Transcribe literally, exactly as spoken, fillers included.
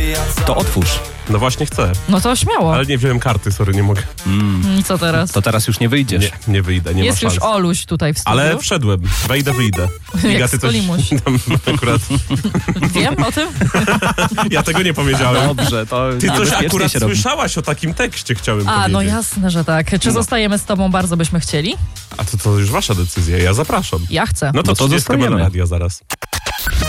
To otwórz. No właśnie chcę, No to śmiało. ale nie wziąłem karty, sorry, nie mogę. Mm. I co teraz? To teraz już nie wyjdziesz. Nie, nie wyjdę, nie Jest ma już szans. Oluś tutaj w studiu. Ale wszedłem, wejdę, wyjdę. Jak ty coś Skolimuś. tam akurat... Wiem o tym? Ja tego nie powiedziałem. Dobrze, to Ty coś niebezpiecznie akurat się robi. słyszałaś o takim tekście, chciałem A, powiedzieć. no jasne, że tak. Czy No. zostajemy z tobą? Bardzo byśmy chcieli. A to, to już wasza decyzja, ja zapraszam. Ja chcę. No to, No to trzydziestka zostajemy. Meloradia zaraz.